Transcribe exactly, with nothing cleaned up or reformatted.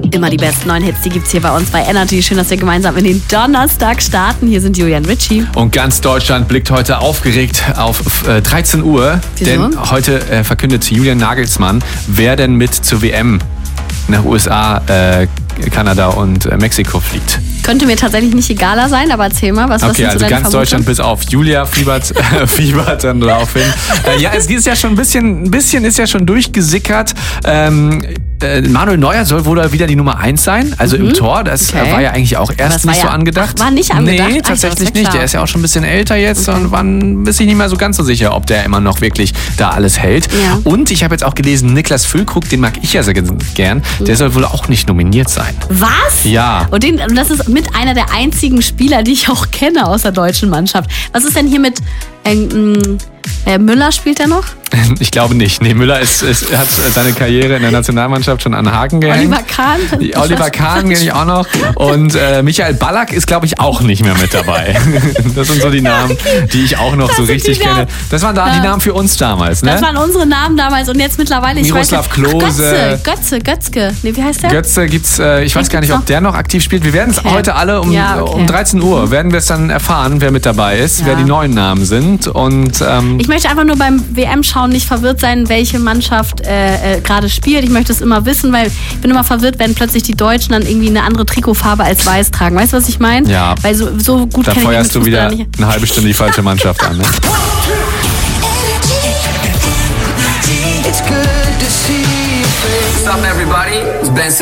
Immer die besten neuen Hits, die gibt's hier bei uns bei Energy. Schön, dass wir gemeinsam in den Donnerstag starten. Hier sind Julian Ritchie. Und ganz Deutschland blickt heute aufgeregt auf äh, dreizehn Uhr. Wieso? Denn heute äh, verkündet Julian Nagelsmann, wer denn mit zur W M nach U S A, äh, Kanada und äh, Mexiko fliegt. Könnte mir tatsächlich nicht egaler sein, aber erzähl mal, was, was Okay, sind also so deine ganz Vermutungen? Deutschland bis auf Julia fiebert, äh, fiebert dann drauf hin. Äh, ja, es ist ja schon ein bisschen, ein bisschen ist ja schon durchgesickert. Ähm, äh, Manuel Neuer soll wohl wieder die Nummer eins sein, also Mhm. im Tor. Das Okay. äh, war ja eigentlich auch erst das war nicht ja- so angedacht. Ach, war nicht angedacht? Nee, Ach, das tatsächlich ist ja nicht. klar. Der ist ja auch schon ein bisschen älter jetzt und war ein bisschen nicht mehr so ganz so sicher, ob der immer noch wirklich da alles hält. Ja. Und ich habe jetzt auch gelesen, Niklas Füllkrug, den mag ich ja sehr gern, der soll wohl auch nicht nominiert sein. Was? Ja. Und, den, und das ist mit einer der einzigen Spieler, die ich auch kenne aus der deutschen Mannschaft. Was ist denn hier mit äh, mh, äh, Müller, spielt er noch? Ich glaube nicht. Nee, Müller ist, ist, hat seine Karriere in der Nationalmannschaft schon an den Haken gehängt. Oliver Kahn? Die Oliver Kahn kenne ich auch noch. Und äh, Michael Ballack ist, glaube ich, auch nicht mehr mit dabei. Das sind so die Namen, die ich auch noch Das so sind richtig die Namen. kenne. Das waren da die Namen für uns damals, ne? Das waren unsere Namen damals und jetzt mittlerweile, ich Miroslav weiß nicht, ach, Klose. Götze, Götze, Götzke. Nee, wie heißt der? Götze gibt's, äh, ich weiß Den gar nicht, gibt's ob der noch aktiv spielt. Wir werden es Okay. heute alle um, Ja, okay. um dreizehn Uhr, werden wir es dann erfahren, wer mit dabei ist, Ja. wer die neuen Namen sind. Und ähm, Ich möchte einfach nur beim W M-Schauen nicht verwirrt sein, welche Mannschaft äh, äh, gerade spielt. Ich möchte es immer wissen, weil ich bin immer verwirrt, wenn plötzlich die Deutschen dann irgendwie eine andere Trikotfarbe als weiß tragen. Weißt du, was ich meine? Ja. Weil so, so gut da kenne ich mich feuerst mit du wieder Fußball nicht. eine halbe Stunde die falsche Mannschaft an. Ne? It's good to see you. What's up, everybody? It's Ben